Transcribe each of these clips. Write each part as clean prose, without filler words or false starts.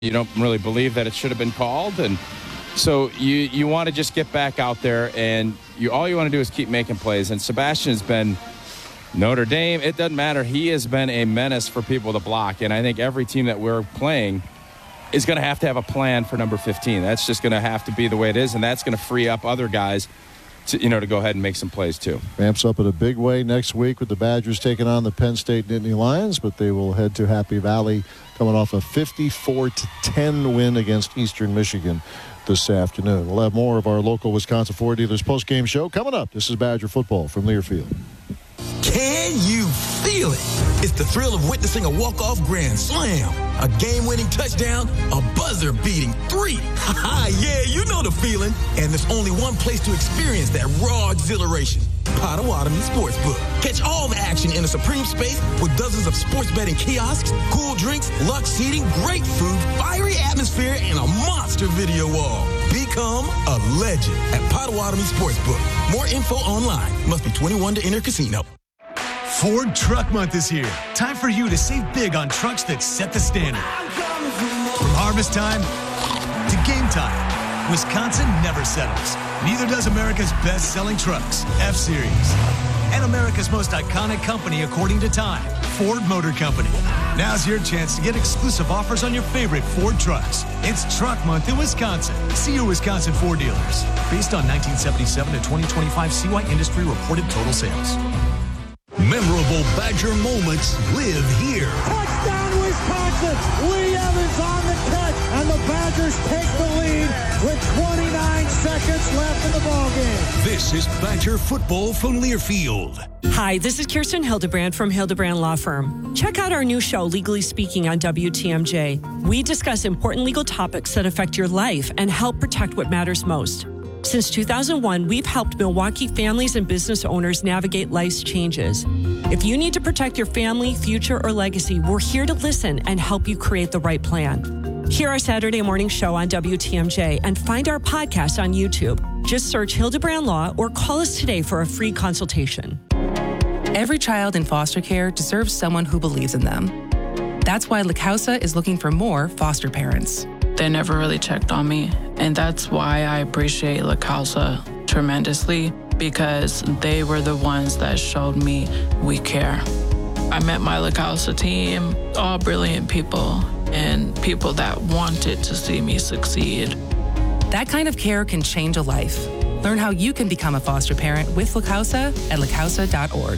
You don't really believe that it should have been called, and so you want to just get back out there, and all you want to do is keep making plays. And Sebastian has been Notre Dame. It doesn't matter. He has been a menace for people to block, and I think every team that we're playing is going to have a plan for number 15. That's just going to have to be the way it is, and that's going to free up other guys to go ahead and make some plays too. Ramps up in a big way next week with the Badgers taking on the Penn State Nittany Lions, but they will head to Happy Valley coming off a 54-10 win against Eastern Michigan this afternoon. We'll have more of our local Wisconsin Ford dealers post-game show coming up. This is Badger football from Learfield. Can you feel it? It's the thrill of witnessing a walk-off grand slam, a game-winning touchdown, a buzzer-beating 3. Yeah, you know the feeling. And there's only one place to experience that raw exhilaration. Potawatomi Sportsbook. Catch all the action in a supreme space with dozens of sports betting kiosks, cool drinks, luxe seating, great food, fiery atmosphere, and a monster video wall. Become a legend at Potawatomi Sportsbook. More info online. Must be 21 to enter casino. Ford Truck Month is here. Time for you to save big on trucks that set the standard. From harvest time to game time, Wisconsin never settles. Neither does America's best-selling trucks, F-Series. And America's most iconic company, according to Time, Ford Motor Company. Now's your chance to get exclusive offers on your favorite Ford trucks. It's Truck Month in Wisconsin. See your Wisconsin Ford dealers. Based on 1977 to 2025 CY Industry reported total sales. Memorable Badger moments live here. Touchdown, Wisconsin! Lee Evans on the catch, and the Badgers take the lead with 29 seconds left in the ballgame. This is Badger football from Learfield. Hi, this is Kirsten Hildebrand from Hildebrand Law Firm. Check out our new show, Legally Speaking, on WTMJ. We discuss important legal topics that affect your life and help protect what matters most. Since 2001, we've helped Milwaukee families and business owners navigate life's changes. If you need to protect your family, future, or legacy, we're here to listen and help you create the right plan. Hear our Saturday morning show on WTMJ and find our podcast on YouTube. Just search Hildebrand Law or call us today for a free consultation. Every child in foster care deserves someone who believes in them. That's why La Causa is looking for more foster parents. They never really checked on me, and that's why I appreciate La Causa tremendously, because they were the ones that showed me we care. I met my La Causa team, all brilliant people, and people that wanted to see me succeed. That kind of care can change a life. Learn how you can become a foster parent with La Causa at lacausa.org.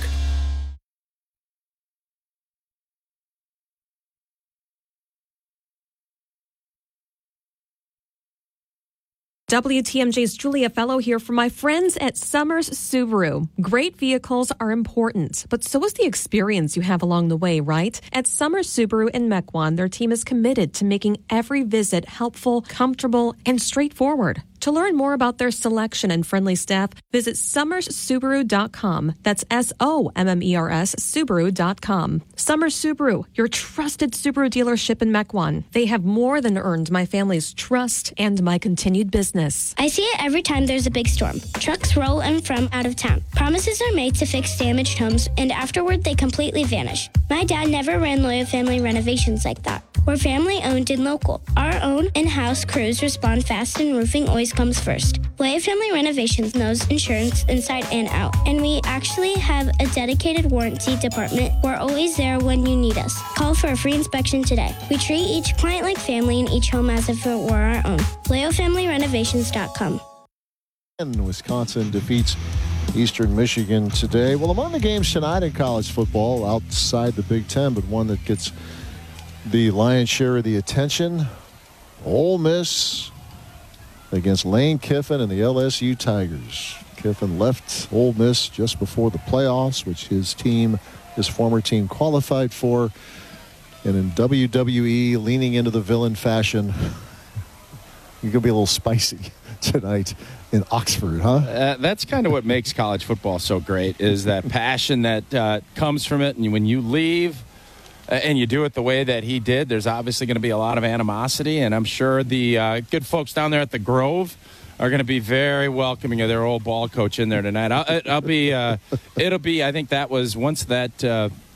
WTMJ's Julia Fellow here for my friends at Summers Subaru. Great vehicles are important, but so is the experience you have along the way, right? At Summers Subaru in Mequon, their team is committed to making every visit helpful, comfortable, and straightforward. To learn more about their selection and friendly staff, visit summerssubaru.com. That's SOMMERS Subaru.com. Summers Subaru, your trusted Subaru dealership in Mequon. They have more than earned my family's trust and my continued business. I see it every time there's a big storm. Trucks roll in from out of town. Promises are made to fix damaged homes, and afterward they completely vanish. My dad never ran Loyal Family Renovations like that. We're family-owned and local. Our own in-house crews respond fast, and roofing always comes first. Loyal Family Renovations knows insurance inside and out, and we actually have a dedicated warranty department. We're always there when you need us. Call for a free inspection today. We treat each client like family and each home as if it were our own. LoyalFamilyRenovations.com. And Wisconsin defeats Eastern Michigan today. Well, among the games tonight in college football, outside the Big Ten, but one that gets the lion's share of the attention, Ole Miss against Lane Kiffin and the LSU Tigers. Kiffin left Ole Miss just before the playoffs, which his former team qualified for. And in WWE, leaning into the villain fashion, you're going to be a little spicy tonight in Oxford, huh? That's kind of what makes college football so great, is that passion that comes from it. And when you leave and you do it the way that he did, there's obviously going to be a lot of animosity. And I'm sure the good folks down there at the Grove are going to be very welcoming of their old ball coach in there tonight. It'll be, I think that was once that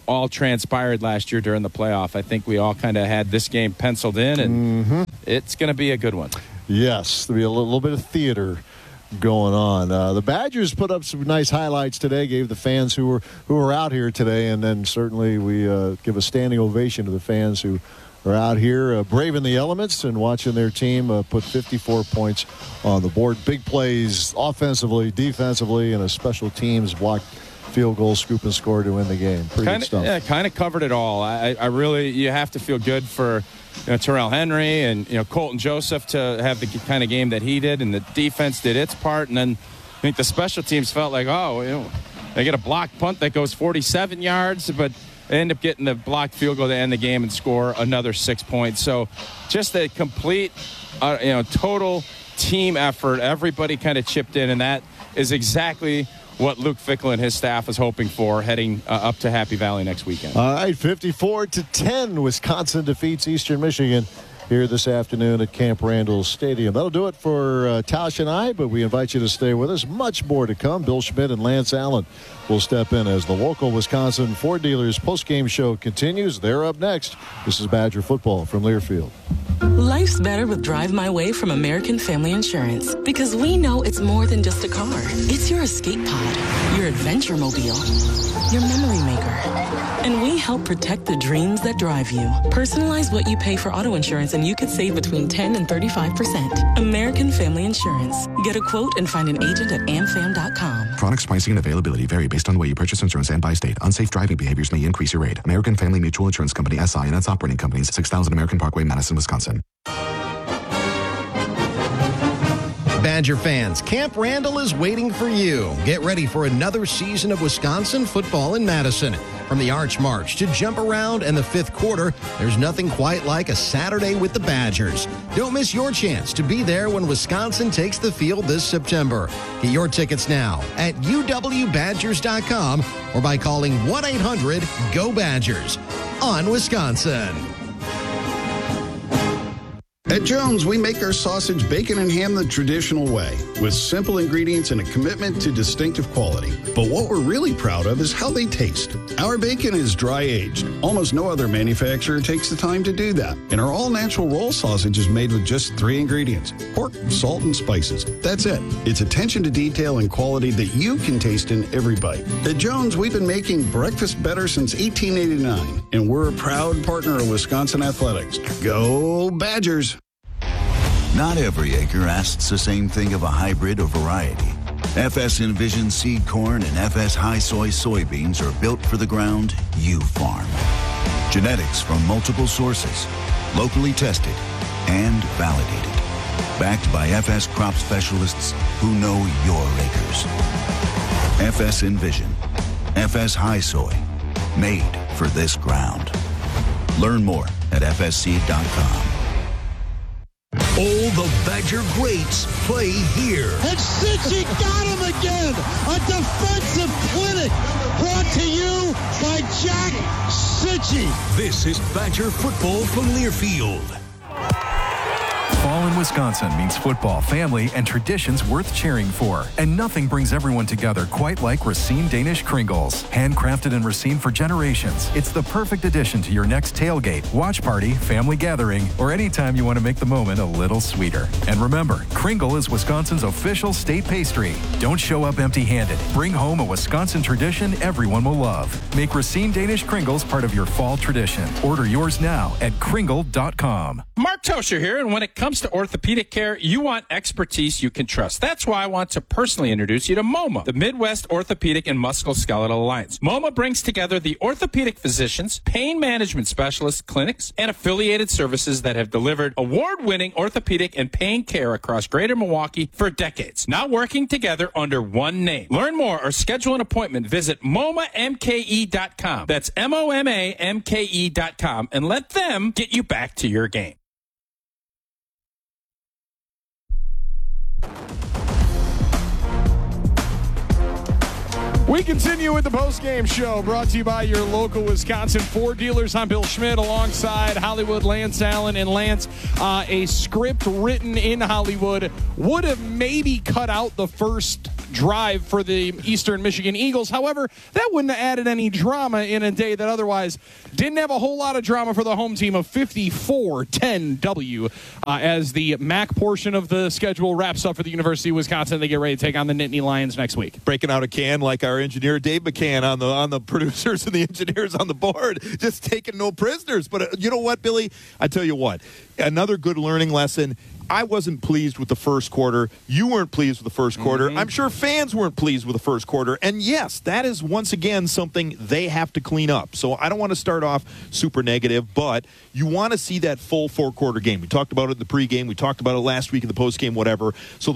all transpired last year during the playoff. I think we all kind of had this game penciled in, and it's going to be a good one. Yes, there'll be a little bit of theater going on. The Badgers put up some nice highlights today, gave the fans who were out here today, and then certainly we give a standing ovation to the fans who are out here braving the elements and watching their team put 54 points on the board. Big plays offensively, defensively, and a special teams blocked field goal, scoop and score to win the game. Pretty good stuff. Yeah, kind of covered it all. I really, you have to feel good for Terrell Henry and Colton Joseph to have the kind of game that he did, and the defense did its part. And then I think the special teams felt like, they get a blocked punt that goes 47 yards, but they end up getting the blocked field goal to end the game and score another 6 points. So just a complete, total team effort. Everybody kind of chipped in, and that is exactly what Luke Fickell and his staff is hoping for heading up to Happy Valley next weekend. All right, 54-10, Wisconsin defeats Eastern Michigan here this afternoon at Camp Randall Stadium. That'll do it for Tausch and I, but we invite you to stay with us. Much more to come. Bill Schmidt and Lance Allen will step in as the local Wisconsin Ford dealers postgame show continues. They're up next. This is Badger football from Learfield. Life's better with Drive My Way from American Family Insurance, because we know it's more than just a car. It's your escape pod, your adventure mobile, your memory maker. And we help protect the dreams that drive you. Personalize what you pay for auto insurance and you could save between 10 and 35%. American Family Insurance. Get a quote and find an agent at amfam.com. Products, pricing, and availability vary based on the way you purchase insurance and by state. Unsafe driving behaviors may increase your rate. American Family Mutual Insurance Company, SI, and its operating companies, 6000 American Parkway, Madison, Wisconsin. Badger fans, Camp Randall is waiting for you. Get ready for another season of Wisconsin football in Madison. From the Arch March to Jump Around and the fifth quarter, there's nothing quite like a Saturday with the Badgers. Don't miss your chance to be there when Wisconsin takes the field this September. Get your tickets now at uwbadgers.com or by calling 1-800-GO-BADGERS on Wisconsin. At Jones, we make our sausage, bacon, and ham the traditional way, with simple ingredients and a commitment to distinctive quality. But what we're really proud of is how they taste. Our bacon is dry-aged. Almost no other manufacturer takes the time to do that. And our all-natural roll sausage is made with just 3 ingredients: pork, salt, and spices. That's it. It's attention to detail and quality that you can taste in every bite. At Jones, we've been making breakfast better since 1889, and we're a proud partner of Wisconsin Athletics. Go Badgers! Not every acre asks the same thing of a hybrid or variety. FS Envision seed corn and FS High Soy soybeans are built for the ground you farm. Genetics from multiple sources, locally tested and validated. Backed by FS crop specialists who know your acres. FS Envision, FS High Soy, made for this ground. Learn more at fsseed.com. All the Badger greats play here. And Sitchy got him again. A defensive clinic brought to you by Jack Sitchy. This is Badger football from Learfield. Fall in Wisconsin means football, family, and traditions worth cheering for. And nothing brings everyone together quite like Racine Danish Kringles. Handcrafted in Racine for generations, it's the perfect addition to your next tailgate, watch party, family gathering, or anytime you want to make the moment a little sweeter. And remember, Kringle is Wisconsin's official state pastry. Don't show up empty-handed. Bring home a Wisconsin tradition everyone will love. Make Racine Danish Kringles part of your fall tradition. Order yours now at kringle.com. Mark Tosher here, and when it comes to orthopedic care, you want expertise you can trust. That's why I want to personally introduce you to MoMA, the Midwest Orthopedic and Musculoskeletal Alliance. MoMA brings together the orthopedic physicians, pain management specialists, clinics, and affiliated services that have delivered award-winning orthopedic and pain care across Greater Milwaukee for decades. Now working together under one name. Learn more or schedule an appointment. Visit MoMaMKE.com. That's MoMaMKE.com, and let them get you back to your game. We continue with the post-game show brought to you by your local Wisconsin Ford dealers. I'm Bill Schmidt alongside Hollywood, Lance Allen. And Lance, a script written in Hollywood would have maybe cut out the first drive for the Eastern Michigan Eagles. However, that wouldn't have added any drama in a day that otherwise didn't have a whole lot of drama for the home team of 54-10 as the MAC portion of the schedule wraps up for the University of Wisconsin. They get ready to take on the Nittany Lions next week. Breaking out a can like our engineer Dave McCann on the producers and the engineers on the board, just taking no prisoners. But you know what, Billy? I tell you what, another good learning lesson. I wasn't pleased with the first quarter. You weren't pleased with the first quarter. I'm sure fans weren't pleased with the first quarter. And yes, that is once again something they have to clean up. So I don't want to start off super negative, but you want to see that full four-quarter game. We talked about it in the pregame. We talked about it last week in the postgame, whatever. So